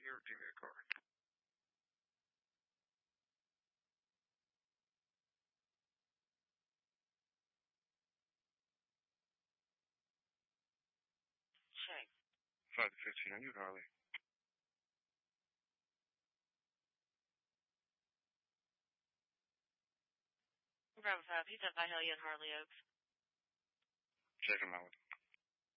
or give me a card. Check. 5 to 15 on you, Harley. Bravo 5, he's up by Hialeah and Harley Oaks. Check him out.